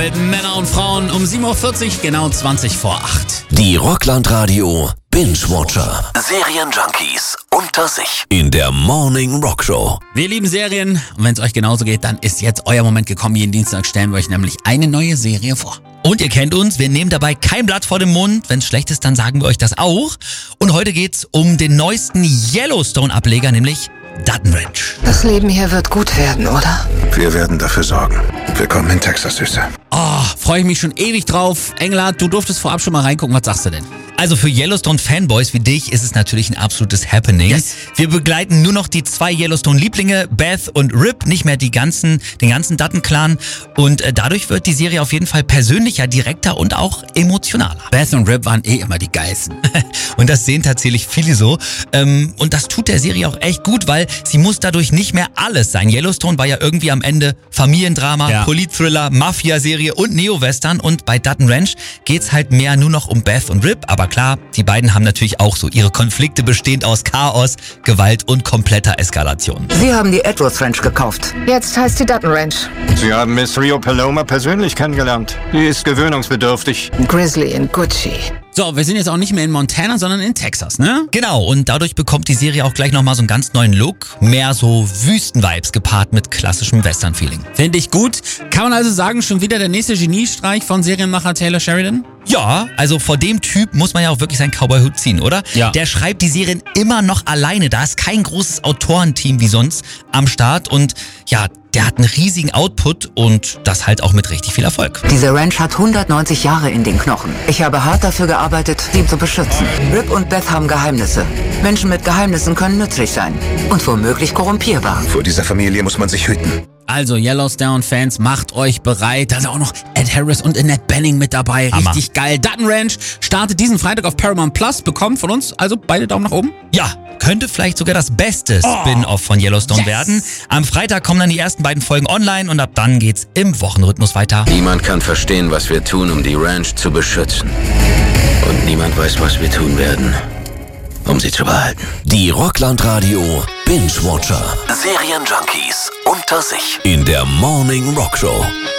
mit Männer und Frauen um 7.40 Uhr, genau 20 vor 8. Die Rockland-Radio Binge-Watcher. Serienjunkies unter sich in der Morning Rock Show. Wir lieben Serien und wenn es euch genauso geht, dann ist jetzt euer Moment gekommen. Jeden Dienstag stellen wir euch nämlich eine neue Serie vor. Und ihr kennt uns, wir nehmen dabei kein Blatt vor den Mund. Wenn es schlecht ist, dann sagen wir euch das auch. Und heute geht's um den neuesten Yellowstone-Ableger, nämlich Dutton Ranch. Das Leben hier wird gut werden, oder? Wir werden dafür sorgen. Willkommen in Texas, Süße. Oh, freue ich mich schon ewig drauf. Engelhardt, du durftest vorab schon mal reingucken. Was sagst du denn? Also für Yellowstone-Fanboys wie dich ist es natürlich ein absolutes Happening. Yes. Wir begleiten nur noch die zwei Yellowstone-Lieblinge, Beth und Rip, nicht mehr den ganzen Dutton-Clan. Und dadurch wird die Serie auf jeden Fall persönlicher, direkter und auch emotionaler. Beth und Rip waren immer die Geilsten. Und das sehen tatsächlich viele so. Und das tut der Serie auch echt gut, weil sie muss dadurch nicht mehr alles sein. Yellowstone war ja irgendwie am Ende Familiendrama, Polit-Thriller, Mafia-Serie und Neo-Western. Und bei Dutton Ranch geht's halt mehr nur noch um Beth und Rip. Aber klar, die beiden haben natürlich auch so ihre Konflikte bestehend aus Chaos, Gewalt und kompletter Eskalation. Sie haben die Edwards Ranch gekauft. Jetzt heißt sie Dutton Ranch. Sie haben Miss Rio Paloma persönlich kennengelernt. Sie ist gewöhnungsbedürftig. Grizzly in Gucci. So, wir sind jetzt auch nicht mehr in Montana, sondern in Texas, ne? Genau, und dadurch bekommt die Serie auch gleich nochmal so einen ganz neuen Look. Mehr so Wüsten-Vibes gepaart mit klassischem Western-Feeling. Finde ich gut. Kann man also sagen, schon wieder der nächste Geniestreich von Serienmacher Taylor Sheridan? Ja, also vor dem Typ muss man ja auch wirklich seinen Cowboy-Hut ziehen, oder? Ja. Der schreibt die Serien immer noch alleine. Da ist kein großes Autorenteam wie sonst am Start. Und ja, der hat einen riesigen Output und das halt auch mit richtig viel Erfolg. Diese Ranch hat 190 Jahre in den Knochen. Ich habe hart dafür gearbeitet, sie zu beschützen. Rip und Beth haben Geheimnisse. Menschen mit Geheimnissen können nützlich sein. Und womöglich korrumpierbar. Vor dieser Familie muss man sich hüten. Also Yellowstone-Fans, macht euch bereit. Da ist auch noch Ed Harris und Annette Bening mit dabei. Hammer. Richtig geil. Dutton Ranch startet diesen Freitag auf Paramount Plus. Bekommt von uns also beide Daumen nach oben. Ja, könnte vielleicht sogar das beste Spin-Off von Yellowstone werden. Am Freitag kommen dann die ersten beiden Folgen online und ab dann geht's im Wochenrhythmus weiter. Niemand kann verstehen, was wir tun, um die Ranch zu beschützen. Und niemand weiß, was wir tun werden, um sie zu behalten. Die Rockland-Radio Binge-Watcher. Serienjunkies unter sich in der Morning Rock Show.